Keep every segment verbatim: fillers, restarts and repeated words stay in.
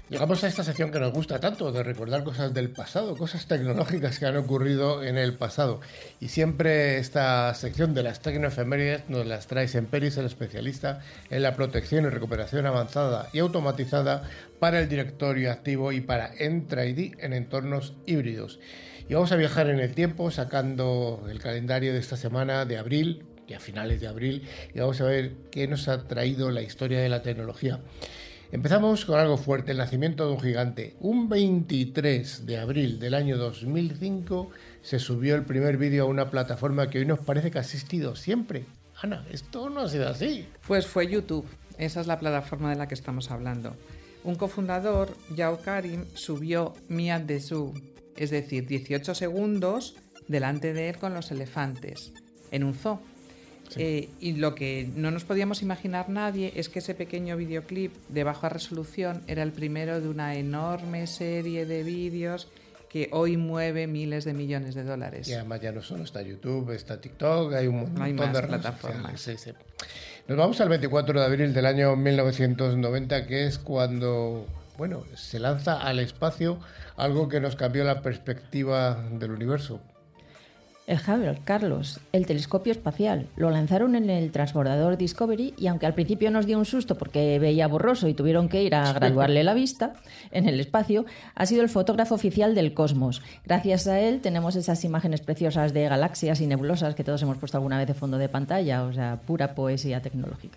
Llegamos a esta sección que nos gusta tanto, de recordar cosas del pasado, cosas tecnológicas que han ocurrido en el pasado. Y siempre esta sección de las tecnoefemérides nos las trae Semperis, el especialista en la protección y recuperación avanzada y automatizada para el directorio activo y para Entra I D en entornos híbridos. Y vamos a viajar en el tiempo sacando el calendario de esta semana de abril, y a finales de abril, y vamos a ver qué nos ha traído la historia de la tecnología. Empezamos con algo fuerte, el nacimiento de un gigante. Un veintitrés de abril del año dos mil cinco se subió el primer vídeo a una plataforma que hoy nos parece que ha existido siempre. Ana, esto no ha sido así. Pues fue YouTube, esa es la plataforma de la que estamos hablando. Un cofundador, Yao Karim, subió Mia de Zoo, es decir, dieciocho segundos delante de él con los elefantes, en un zoo. Sí. Eh, y lo que no nos podíamos imaginar nadie es que ese pequeño videoclip de baja resolución era el primero de una enorme serie de vídeos que hoy mueve miles de millones de dólares. Y además ya no solo está YouTube, está TikTok, hay un montón hay más de plataformas. Sí, sí. Nos vamos al veinticuatro de abril del año mil novecientos noventa, que es cuando, bueno, se lanza al espacio algo que nos cambió la perspectiva del universo. El Hubble, Carlos, el telescopio espacial. Lo lanzaron en el transbordador Discovery y aunque al principio nos dio un susto porque veía borroso y tuvieron que ir a graduarle la vista en el espacio, ha sido el fotógrafo oficial del cosmos. Gracias a él tenemos esas imágenes preciosas de galaxias y nebulosas que todos hemos puesto alguna vez de fondo de pantalla, o sea, pura poesía tecnológica.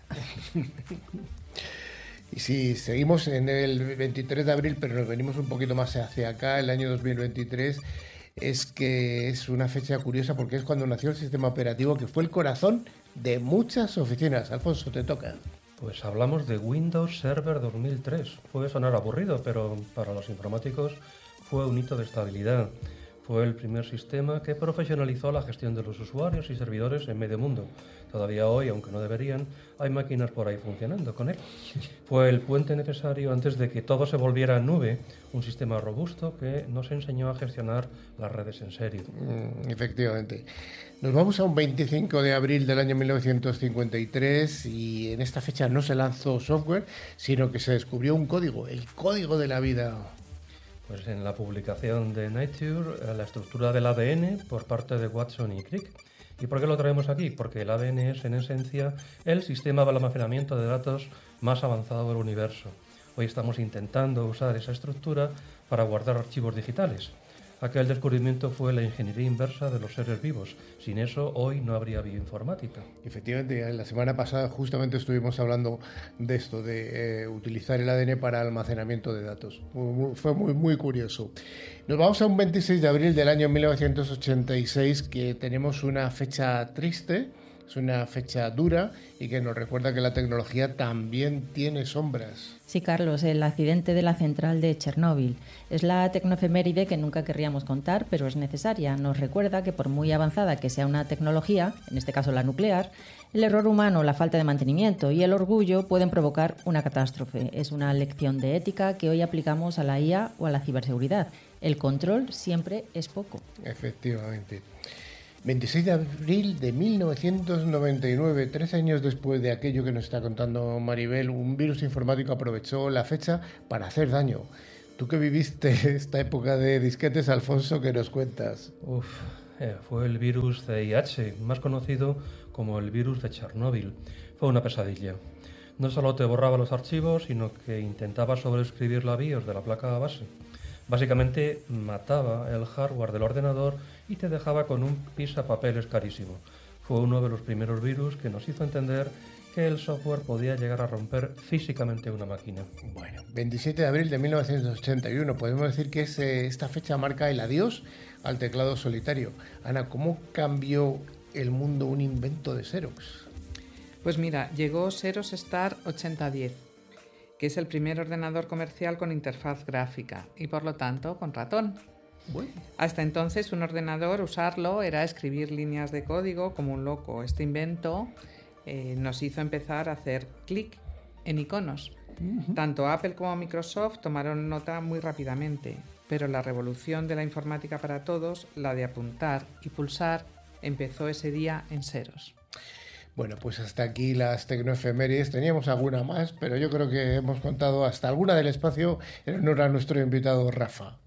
Y sí, seguimos en el veintitrés de abril, pero nos venimos un poquito más hacia acá, el año dos mil veintitrés. Es que es una fecha curiosa porque es cuando nació el sistema operativo que fue el corazón de muchas oficinas. Alfonso, te toca. Pues hablamos de Windows Server dos mil tres. Puede sonar aburrido, pero para los informáticos fue un hito de estabilidad. Fue el primer sistema que profesionalizó la gestión de los usuarios y servidores en medio mundo. Todavía hoy, aunque no deberían, hay máquinas por ahí funcionando con él. Fue el puente necesario antes de que todo se volviera nube, un sistema robusto que nos enseñó a gestionar las redes en serio. Mm, efectivamente. Nos vamos a un veinticinco de abril del año mil novecientos cincuenta y tres y en esta fecha no se lanzó software, sino que se descubrió un código, el código de la vida. Pues en la publicación de Nature, la estructura del A D N por parte de Watson y Crick. ¿Y por qué lo traemos aquí? Porque el A D N es, en esencia, el sistema de almacenamiento de datos más avanzado del universo. Hoy estamos intentando usar esa estructura para guardar archivos digitales. Aquel descubrimiento fue la ingeniería inversa de los seres vivos. Sin eso, hoy no habría bioinformática. Efectivamente, la semana pasada justamente estuvimos hablando de esto, de eh, utilizar el A D N para almacenamiento de datos. Muy, fue muy, muy curioso. Nos vamos a un veintiséis de abril del año mil novecientos ochenta y seis, que tenemos una fecha triste, es una fecha dura y que nos recuerda que la tecnología también tiene sombras. Sí, Carlos, el accidente de la central de Chernóbil. Es la tecnoefeméride que nunca querríamos contar, pero es necesaria. Nos recuerda que por muy avanzada que sea una tecnología, en este caso la nuclear, el error humano, la falta de mantenimiento y el orgullo pueden provocar una catástrofe. Es una lección de ética que hoy aplicamos a la I A o a la ciberseguridad. El control siempre es poco. Efectivamente. veintiséis de abril de mil novecientos noventa y nueve, trece años después de aquello que nos está contando Maribel, un virus informático aprovechó la fecha para hacer daño. Tú que viviste esta época de disquetes, Alfonso, ¿qué nos cuentas? Uf, eh, fue el virus C I H, más conocido como el virus de Chernóbil. Fue una pesadilla. No solo te borraba los archivos, sino que intentaba sobreescribir la BIOS de la placa base. Básicamente mataba el hardware del ordenador y te dejaba con un pisapapeles carísimo. Fue uno de los primeros virus que nos hizo entender que el software podía llegar a romper físicamente una máquina. Bueno, veintisiete de abril de mil novecientos ochenta y uno, podemos decir que es, eh, esta fecha marca el adiós al teclado solitario. Ana, ¿cómo cambió el mundo un invento de Xerox? Pues mira, llegó Xerox Star ochenta diez. Que es el primer ordenador comercial con interfaz gráfica y por lo tanto con ratón. Bueno. Hasta entonces un ordenador, usarlo era escribir líneas de código como un loco. Este invento eh, nos hizo empezar a hacer clic en iconos. Uh-huh. Tanto Apple como Microsoft tomaron nota muy rápidamente, pero la revolución de la informática para todos, la de apuntar y pulsar, empezó ese día en Xerox. Bueno, pues hasta aquí las tecnoefemérides. Teníamos alguna más, pero yo creo que hemos contado hasta alguna del espacio en honor a nuestro invitado Rafa.